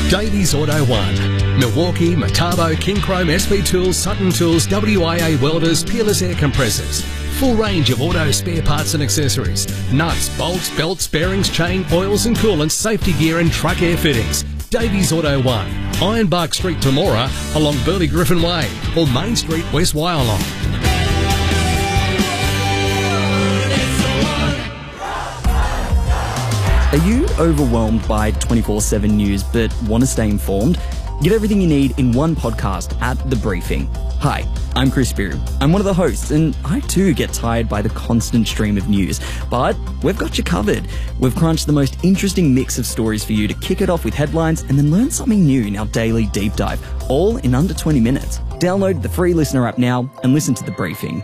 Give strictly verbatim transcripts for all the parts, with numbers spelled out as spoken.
Davies Auto One. Milwaukee, Metabo, Kinchrome, S B Tools, Sutton Tools, W I A Welders, Peerless Air Compressors. Full range of auto spare parts and accessories. Nuts, bolts, belts, bearings, chain, oils and coolants, safety gear and truck air fittings. Davies Auto One. Ironbark Street, Temora, along Burley Griffin Way, or Main Street, West Wyalong. Are you overwhelmed by twenty-four seven news but want to stay informed? Get everything you need in one podcast at The Briefing. Hi, I'm Chris Bew. I'm one of the hosts, and I too get tired by the constant stream of news. But we've got you covered. We've crunched the most interesting mix of stories for you to kick it off with headlines and then learn something new in our daily deep dive, all in under twenty minutes. Download the free Listener app now and listen to The Briefing.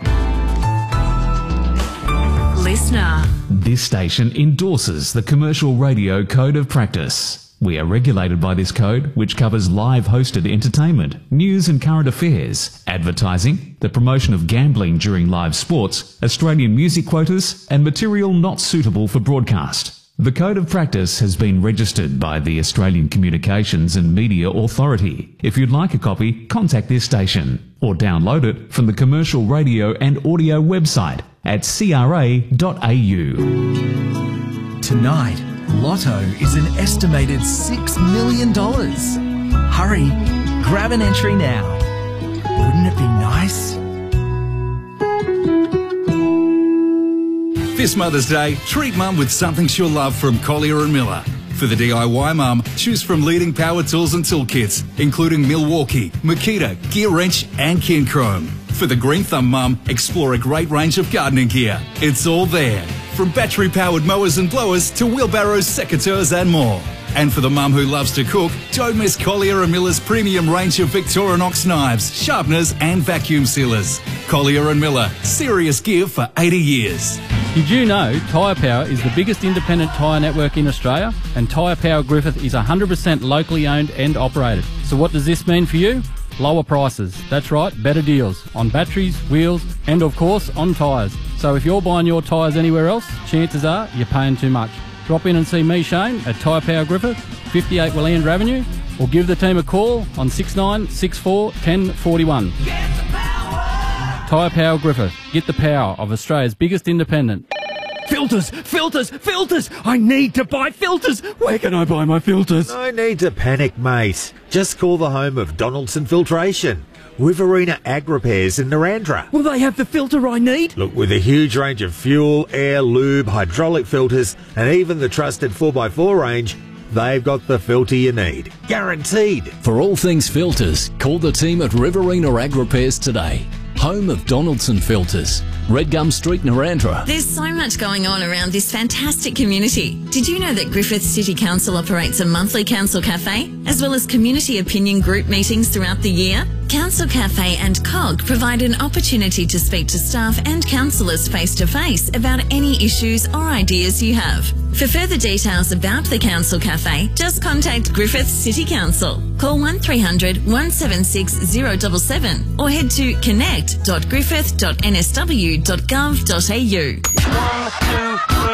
Listener. This station endorses the Commercial Radio Code of Practice. We are regulated by this code, which covers live hosted entertainment, news and current affairs, advertising, the promotion of gambling during live sports, Australian music quotas, and material not suitable for broadcast. The Code of Practice has been registered by the Australian Communications and Media Authority. If you'd like a copy, contact this station or download it from the Commercial Radio and Audio website at c r a dot a u. Tonight, Lotto is an estimated six million dollars. Hurry, grab an entry now. Wouldn't it be nice? This Mother's Day, treat Mum with something she'll love from Collier and Miller. For the D I Y mum, choose from leading power tools and toolkits, including Milwaukee, Makita, Gear Wrench and Kinchrome. For the Green Thumb mum, explore a great range of gardening gear. It's all there, from battery-powered mowers and blowers to wheelbarrows, secateurs and more. And for the mum who loves to cook, don't miss Collier and Miller's premium range of Victorinox knives, sharpeners and vacuum sealers. Collier and Miller, serious gear for eighty years. Did you know Tyre Power is the biggest independent tyre network in Australia, and Tyre Power Griffith is one hundred percent locally owned and operated? So what does this mean for you? Lower prices. That's right, better deals on batteries, wheels and of course on tyres. So if you're buying your tyres anywhere else, chances are you're paying too much. Drop in and see me, Shane, at Tyre Power Griffith, fifty-eight Willandra Avenue, or give the team a call on six nine six four, one zero four one. Tyre Power Griffith. Get the power of Australia's biggest independent. Filters! Filters! Filters! I need to buy filters! Where can I buy my filters? No need to panic, mate. Just call the home of Donaldson Filtration. Riverina Ag Repairs in Narandra. Will they have the filter I need? Look, with a huge range of fuel, air, lube, hydraulic filters, and even the trusted four by four range, they've got the filter you need. Guaranteed. For all things filters, call the team at Riverina Ag Repairs today. Home of Donaldson Filters, Redgum Street, Narandra. There's so much going on around this fantastic community. Did you know that Griffith City Council operates a monthly council cafe, as well as community opinion group meetings throughout the year? Council Cafe and C O G provide an opportunity to speak to staff and councillors face-to-face about any issues or ideas you have. For further details about the Council Cafe, just contact Griffith City Council. Call one three hundred, one seven six, zero seven seven or head to connect dot griffith dot n s w dot gov dot a u. One, two, three.